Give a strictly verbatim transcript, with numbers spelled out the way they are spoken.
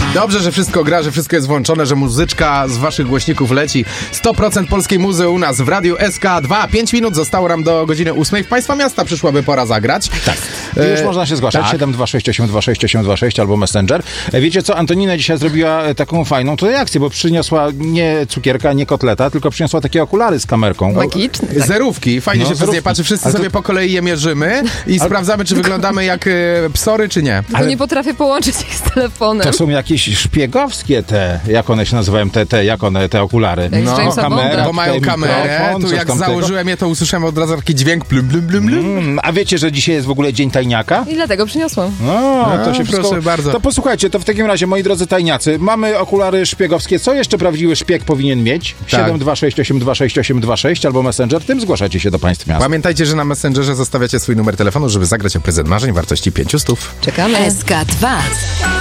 Dobrze, że wszystko gra, że wszystko jest włączone, że muzyczka z waszych głośników leci. sto procent polskiej muzy u nas w Radiu S K dwa. pięć minut zostało nam do godziny ósmej. W państwa miasta przyszłaby pora zagrać. Tak. E, Już można się zgłaszać. Tak. siedem dwa sześć osiem dwa sześć osiem dwa sześć albo Messenger. E, wiecie co? Antonina dzisiaj zrobiła taką fajną tutaj akcję, bo przyniosła nie cukierka, nie kotleta, tylko przyniosła takie okulary z kamerką. Magiczne. Tak. Zerówki. Fajnie No, się przez nie patrzy. Wszyscy Ale to... sobie po kolei je mierzymy i Ale... sprawdzamy, czy wyglądamy jak e, psory, czy nie. Bo Ale... nie potrafię połączyć ich z telefonem. To są jakieś szpiegowskie te, jak one się nazywają, te, te jak one, te okulary. Jak no, kamera, bo mają kamerę. Tu jak założyłem je, to usłyszałem od razu taki dźwięk plum, plum, plum, plum. Mm, a wiecie, że dzisiaj jest w ogóle Dzień Tajniaka? I dlatego przyniosłam. No, no to się wszystko... proszę bardzo. To posłuchajcie, to w takim razie, moi drodzy tajniacy, mamy okulary szpiegowskie. Co jeszcze prawdziwy szpieg powinien mieć? Tak. siedem dwa sześć osiem dwa sześć osiem dwa sześć albo Messenger, tym zgłaszacie się do państw miasta. Pamiętajcie, że na Messengerze zostawiacie swój numer telefonu, żeby zagrać o prezent marzeń wartości pięciu stów. Czekamy. S K dwa.